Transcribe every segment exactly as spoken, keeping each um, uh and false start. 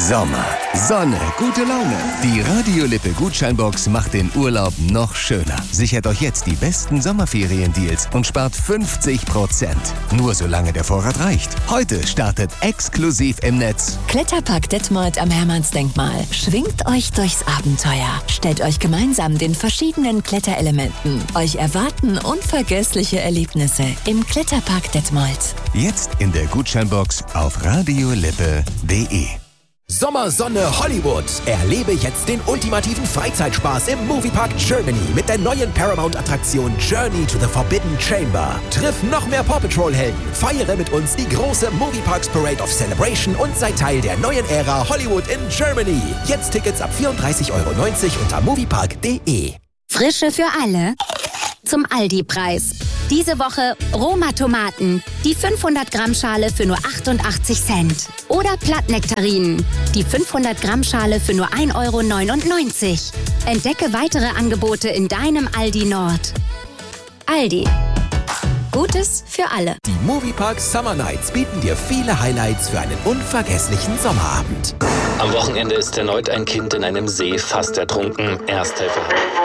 Sommer, Sonne, gute Laune. Die Radio Lippe Gutscheinbox macht den Urlaub noch schöner. Sichert euch jetzt die besten Sommerferiendeals und spart fünfzig Prozent. Nur solange der Vorrat reicht. Heute startet exklusiv im Netz Kletterpark Detmold am Hermannsdenkmal. Schwingt euch durchs Abenteuer. Stellt euch gemeinsam den verschiedenen Kletterelementen. Euch erwarten unvergessliche Erlebnisse im Kletterpark Detmold. Jetzt in der Gutscheinbox auf radiolippe punkt de. Sommersonne Hollywood. Erlebe jetzt den ultimativen Freizeitspaß im Moviepark Germany mit der neuen Paramount-Attraktion Journey to the Forbidden Chamber. Triff noch mehr Paw Patrol-Helden. Feiere mit uns die große Movieparks Parade of Celebration und sei Teil der neuen Ära Hollywood in Germany. Jetzt Tickets ab vierunddreißig Euro neunzig unter moviepark punkt de. Frische für alle. Zum Aldi-Preis. Diese Woche Roma-Tomaten, die fünfhundert Gramm Schale für nur achtundachtzig Cent. Oder Plattnektarinen, die fünfhundert Gramm Schale für nur ein Euro neunundneunzig. Entdecke weitere Angebote in deinem Aldi Nord. Aldi. Gutes für alle. Die Moviepark Summer Nights bieten dir viele Highlights für einen unvergesslichen Sommerabend. Am Wochenende ist erneut ein Kind in einem See fast ertrunken. Ersthelfer.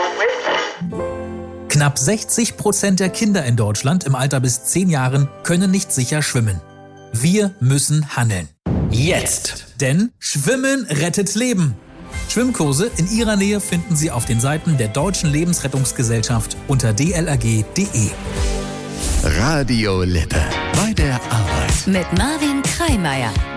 Knapp sechzig Prozent der Kinder in Deutschland im Alter bis zehn Jahren können nicht sicher schwimmen. Wir müssen handeln. Jetzt! Denn Schwimmen rettet Leben. Schwimmkurse in Ihrer Nähe finden Sie auf den Seiten der Deutschen Lebensrettungsgesellschaft unter d l r g punkt de. Radio Lippe. Bei der Arbeit. Mit Marvin Kreimeier.